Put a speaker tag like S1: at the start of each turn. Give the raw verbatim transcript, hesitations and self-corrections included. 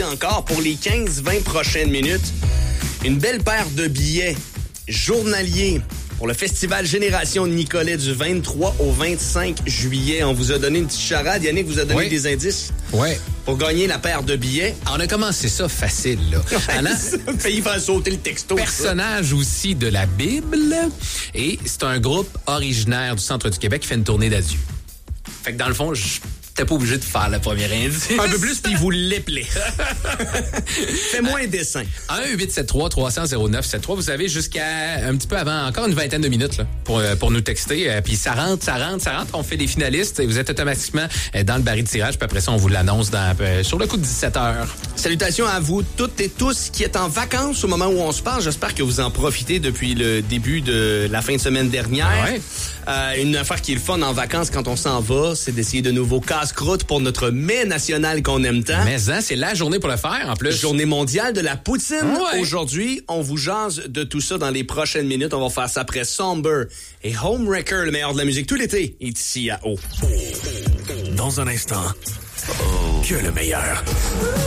S1: encore pour les quinze vingt prochaines minutes. Une belle paire de billets journaliers pour le Festival Génération Nicolet du vingt-trois au vingt-cinq juillet. On vous a donné une petite charade. Yannick vous a donné
S2: oui.
S1: des indices
S2: oui.
S1: pour gagner la paire de billets.
S2: On a commencé ça facile, là.
S1: Anna, failli faire sauter le texto.
S2: Personnage ça. aussi de la Bible. Et c'est un groupe originaire du centre du Québec qui fait une tournée d'adieu. Fait que dans le fond, je... T'es pas obligé de faire le premier indice.
S1: Un peu plus, puis vous l'appelez. Fais-moi un dessin.
S2: un huit sept trois trois cents zéro neuf sept trois. Vous avez jusqu'à un petit peu avant, encore une vingtaine de minutes là, pour, pour nous texter. Puis ça rentre, ça rentre, ça rentre. On fait des finalistes et vous êtes automatiquement dans le baril de tirage. Puis après ça, on vous l'annonce dans, sur le coup de dix-sept heures.
S1: Salutations à vous toutes et tous qui êtes en vacances au moment où on se parle. J'espère que vous en profitez depuis le début de la fin de semaine dernière.
S2: Ah ouais.
S1: Euh, une affaire qui est le fun en vacances quand on s'en va, c'est d'essayer de nouveaux casse-croûtes pour notre mets national qu'on aime tant.
S2: Mais hein, c'est la journée pour le faire, en plus.
S1: Journée mondiale de la poutine.
S2: Ouais.
S1: Aujourd'hui, on vous jase de tout ça dans les prochaines minutes. On va faire ça après Somber et Homewrecker, le meilleur de la musique tout l'été, est ici à O.
S3: Dans un instant, oh. que le meilleur.